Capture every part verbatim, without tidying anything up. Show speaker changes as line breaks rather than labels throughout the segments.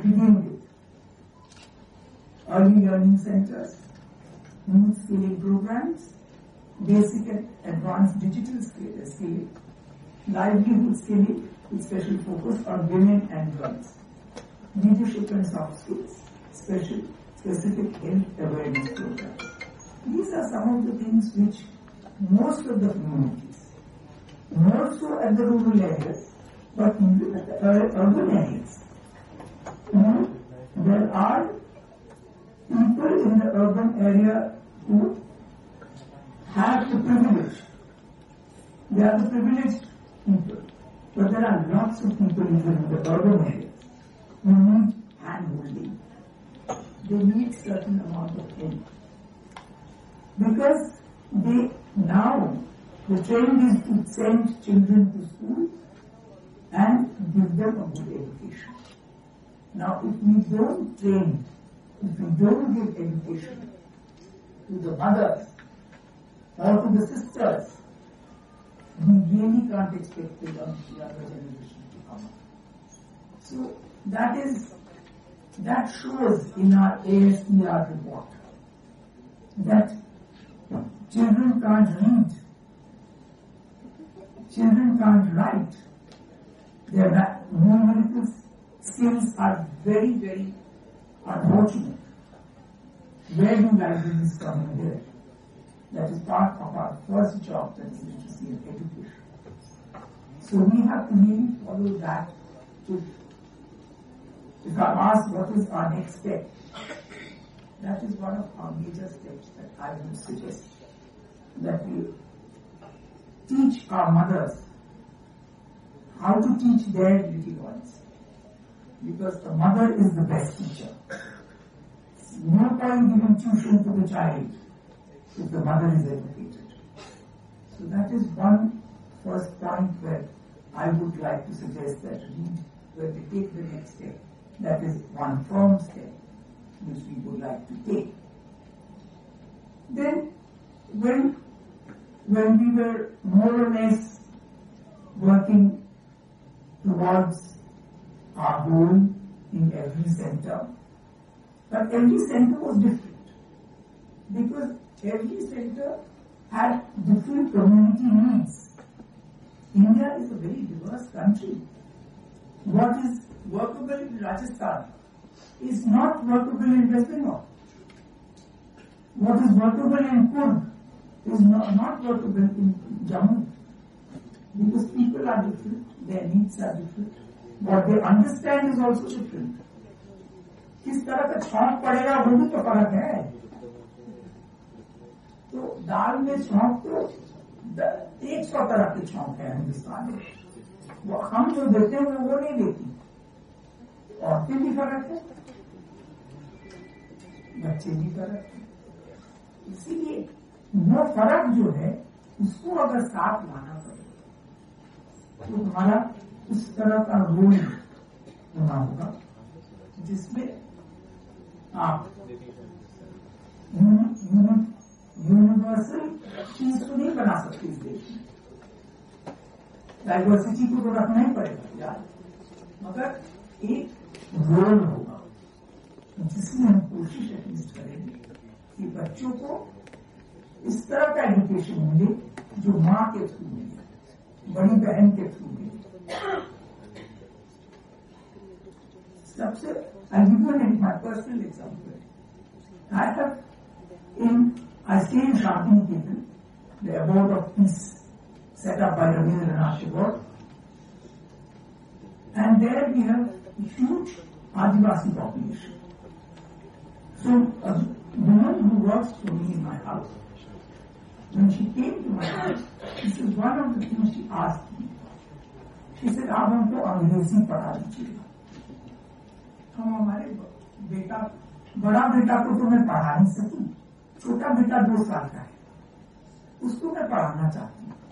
begin with early learning centers, youth skilling programs, basic and advanced digital skilling, livelihood skilling with special focus on women and girls, leadership and soft skills, special specific health awareness programs. These are some of the things which most of the communities, more so at the rural areas, but even at the urban areas, you know, there are people in the urban area who have the privilege. They are the privileged people. But there are lots of people even in the urban areas who need hand-holding. They need certain amount of help. Because they now, the trend is to send children to school and give them a good education. Now, if we don't train, if we don't give education to the mothers or to the sisters, we really can't expect the young, younger generation to come up. So that is, that shows in our A S P R report that children can't read, children can't write, their numerical skills are very, very unfortunate. Where do libraries come in here? That is part of our first job, that is literacy and education. So we have to really follow that. If, if I'm asked what is our next step, that is one of our major steps that I would suggest, that we teach our mothers how to teach their little ones. Because the mother is the best teacher. No point giving tuition to the child if the mother is educated. So that is one first point where I would like to suggest that read, where we take the next step. That is one firm step which we would like to take. Then when, when we were more or less working towards our goal in every center, but every center was different because every center had different community needs. India is a very diverse country. What is workable in Rajasthan is not workable in West Bengal. What is workable in Kurd is not, not workable in Jammu. Because people are different, their needs are different. What they understand is also different. किस तरह का छौंक पड़ेगा वो भी तो फर्क है. तो दाल में छौंक तो एक सौ तरह के छौंक है हिंदुस्तान में. वो हम जो देते हैं वो नहीं देती. औरतें भी फर्क है, बच्चे भी फर्क है. इसीलिए वो फर्क जो है उसको अगर साथ लाना पड़ेगा तो हमारा उस तरह का रोल होना होगा जिसमें आप यूनिवर्सल चीज को नहीं बना सकते इस देश में. डाइवर्सिटी को तो रखना ही पड़ेगा यार, मगर एक रोल होगा जिसमें हम कोशिश एटलीस्ट करेंगे कि बच्चों को इस तरह का एजुकेशन मिले जो माँ के थ्रू मिले, बड़ी बहन के थ्रू मिले. सबसे I'll give you my personal example. I have in I stay in Shantiniketan, the abode of peace set up by Rabindranath Tagore, and there we have a huge Adivasi population. So a woman who works for me in my house, when she came to my house, this is one of the things she asked me. She said, आप हमको अंग्रेजी पढ़ा दीजिएगा. हम हमारे बेटा, बड़ा बेटा को तो मैं पढ़ा नहीं सकी, छोटा बेटा दो साल का है, उसको मैं पढ़ाना चाहती हूँ.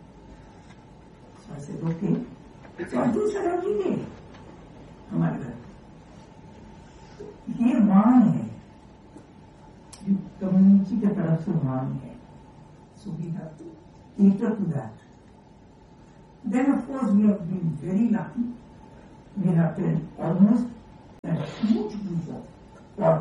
ऐसे ओके, तो दूसरा रखिए हमारे घर. ये मांग है, कम्युनिटी की तरफ से मांग है. So we have to cater to that. Then of course we have been very lucky. We have been almost at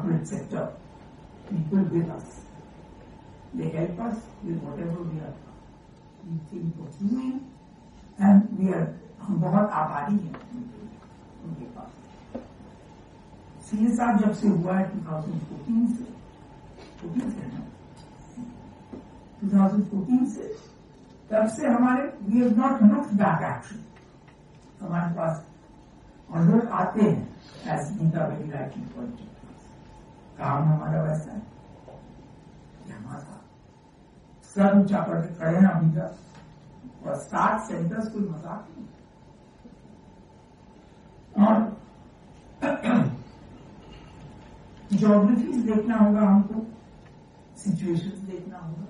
corporate sector, people with us. They help us with whatever we are we think of doing, and we are हम बहुत आभारी हैं उनके पास. C S R जब से हुआ है two thousand fourteen से फोर्टीन से ना टू थाउजेंड फोर्टीन से तब से हमारे we have not looked back actually. हमारे पास और लोग आते हैं as Gita very writing point. काम हमारा वैसा है कि हमारा सर ऊंचा करके खड़े हैं अभी तक, और सात सेंटर्स कोई मजाक नहीं. और ज्योग्राफीज देखना होगा हमको, सिचुएशंस देखना होगा,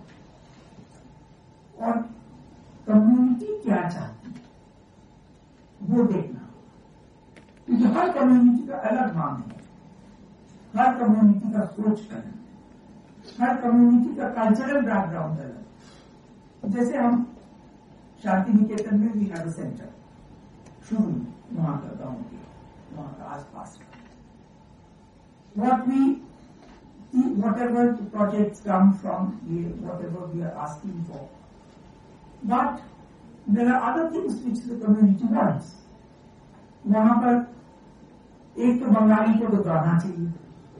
और कम्युनिटी क्या चाहती है वो देखना होगा. क्योंकि हर कम्युनिटी का अलग मांग है, हर कम्युनिटी का सोच अलग है, हर कम्युनिटी का कल्चरल बैकग्राउंड अलग. जैसे हम शांति निकेतन में भी हैव अ सेंटर शुरू में वहां का गांव के वहां का आसपास का. What we, whatever the projects come from, whatever we are asking for. But there are other things which the community wants. वहां पर एक तो बंगाली को तो गाना चाहिए.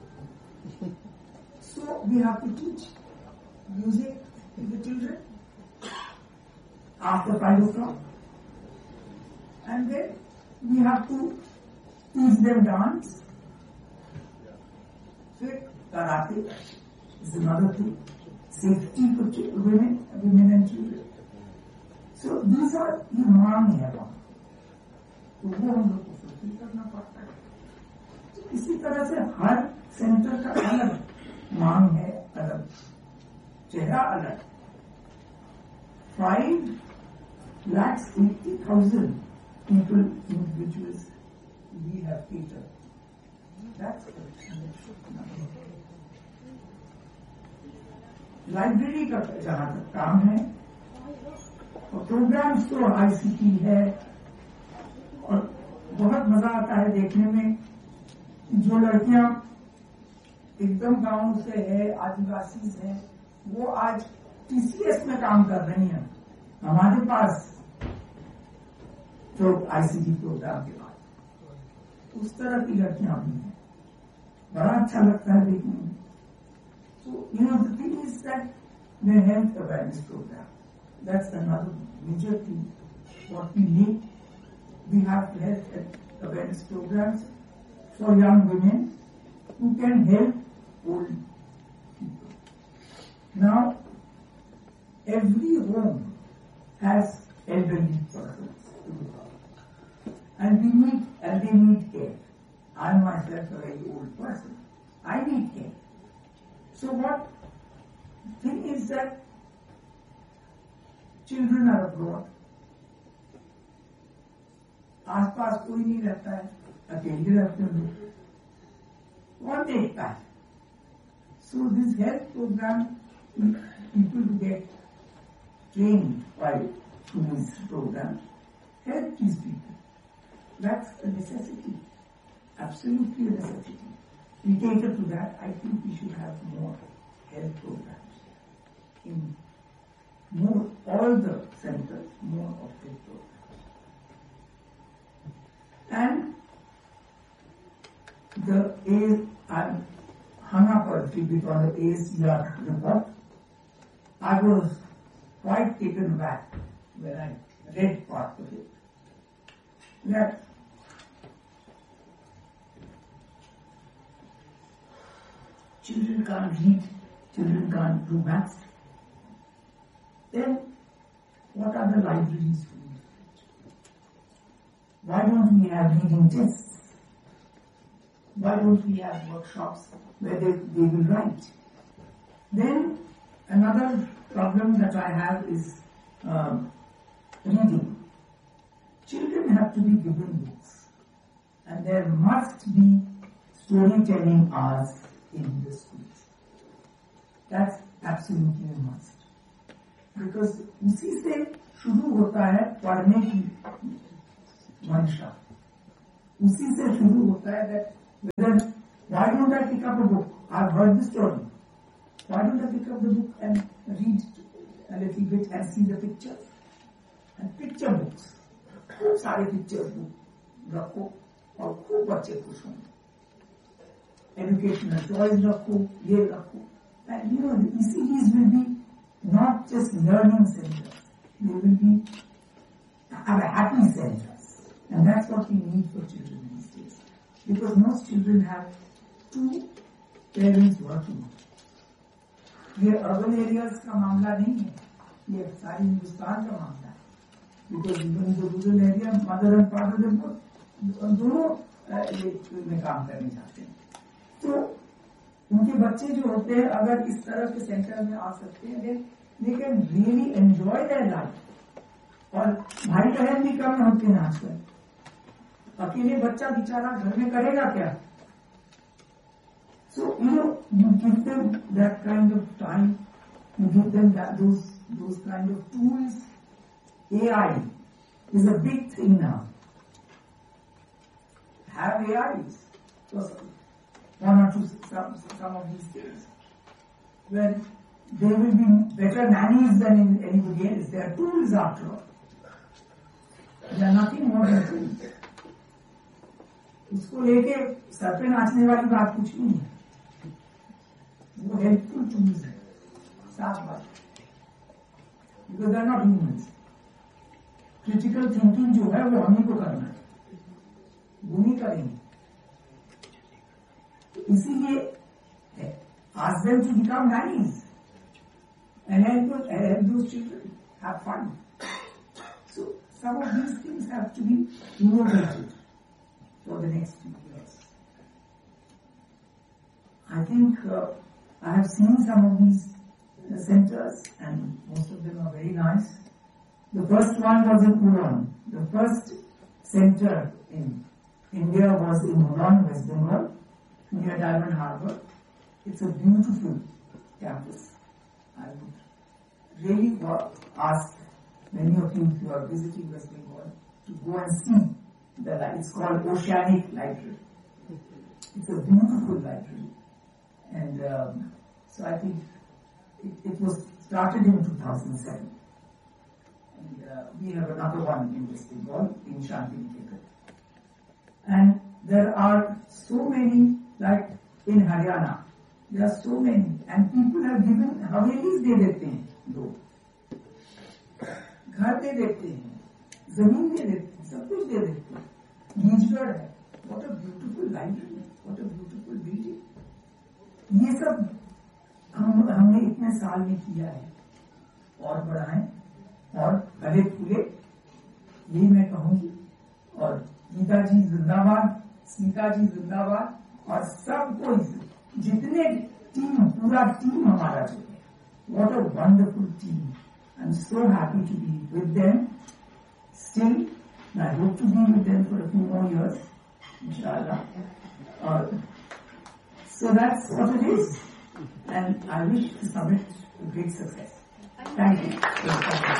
So we have to teach music to the children after five o'clock. And then we have to teach them dance. Karate is another thing. Safety for women, women and children. So these are the मांग है वहाँ, तो वो हम लोग को fulfil करना पड़ता है. तो इसी तरह से हर सेंटर का अलग मांग है, अलग चेहरा अलग. Five lakhs eighty thousand people individuals we have catered. Library का जहां तक काम है, और प्रोग्राम्स तो आईसीटी है, और बहुत मजा आता है देखने में जो लड़कियां एकदम गांव से है, आदिवासी है, वो आज टीसीएस में काम कर रही हैं हमारे पास जो आईसीटी प्रोग्राम के बाद. उस तरह की लड़कियां भी हैं, बड़ा अच्छा लगता है देखने में. So, you know, the thing is that the health awareness program, that's another major thing. What we need, we have health awareness programs for young women who can help old people. Now, every home has elderly persons to look after, and we need, and they need care. I myself a very old person. I need care. So what thing is that children are abroad. आसपास कोई नहीं रहता है, अकेले रहते हैं लोग, कौन देखता है? So this health program, people who get trained by these programs help these people. That's a necessity. Absolutely a necessity. We cater to that. I think we should have more health programs in more, all the centers, more of health programs. And the A, I'm hung up a little bit on the A C R report. I was quite taken back when I read part of it. That children can't read, children can't do maths. Then what are the libraries for? Why don't we have reading tests? Why don't we have workshops where they, they will write? Then another problem that I have is um, reading. Children have to be given books, and there must be storytelling hours in the schools. That's absolutely a must. Because उसी से शुरू होता है पढ़ने की मंशा. उसी से शुरू होता है that whether why don't I pick up a book? have heard the story. Why don't I pick up the book and read a little bit and see the pictures? And picture books. खूब सारे picture book रखो और खूब बच्चे खुश होंगे. Educational toys रखो, ये रखो. And you know, the E C Ds will be not just learning centers. They will be our happy centers. And that's what we need for children these days. Because most children have two parents working. ये urban areas का मामला नहीं है. ये सारी हिंदुस्तान का मामला है. Because even in the rural area, mother and father they both दोनों में काम करने जाते हैं. तो उनके बच्चे जो होते हैं अगर इस तरह के सेंटर में आ सकते हैं, they can really enjoy their life. और भाई बहन भी कम होते हैं आजकल. अकेले बच्चा बेचारा घर में करेगा क्या? So you know, you give them that kind of time, you give them that those those kind of tools. A I is a big thing now. Have A Is. So one or two some, some of these things. Well, they will be better nannies than in anybody else. They are tools after all. They are nothing more than tools. उसको लेके sir पे नाचने वाली बात कुछ नहीं है. वो हेल्पफुल टूल्स है, साफ बात. Because they are not humans. Critical thinking जो है वो हमें को करना है, वो नहीं करेंगे. इसीलिए ask them to become nannies and help, help those children have fun. So some of these things have to be innovated for the next few years. I think uh, I have seen some of these uh, centers and most of them are very nice. The first one was in Uran. The first center in India was in Uran, West Bengal, near Diamond Harbour. It's a beautiful campus. I would really ask many of you, if you are visiting West Bengal, to go and see the library. It's called Oceanic Library. It's a beautiful library. And um, so I think it, it was started in two thousand seven. And uh, we have another one in West Bengal, in Shantiniketan. And there are so many, like in Haryana, there are so many, and people have given Havelis de dete hain, log. Ghar de dete hain, zameen de dete hain, sab kuch de dete hain. Nijgarh hai, what a beautiful library, what a beautiful building. ये सब हम हमने इतने साल में किया है और बढ़ाएं और फले फूले, यही मैं कहूंगी. और गीता जी जिंदाबाद, स्मिता जी जिंदाबाद, और सबको जितने टीम, पूरा टीम हमारा जो है, what a wonderful team. I'm so happy to be with them still, and I hope to be with them for a few more years, inshallah. Uh, so that's what it is, and I wish the summit a great success. Thank you.